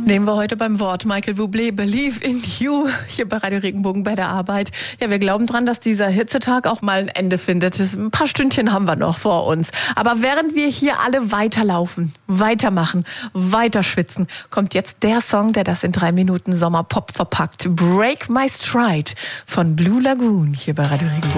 Nehmen wir heute beim Wort. Michael Bublé, Believe in You, hier bei Radio Regenbogen bei der Arbeit. Ja, wir glauben dran, dass dieser Hitzetag auch mal ein Ende findet. Ein paar Stündchen haben wir noch vor uns. Aber während wir hier alle weiterlaufen, weitermachen, weiterschwitzen, kommt jetzt der Song, der das in 3 Minuten Sommerpop verpackt. Break My Stride von Blue Lagoon hier bei Radio Regenbogen.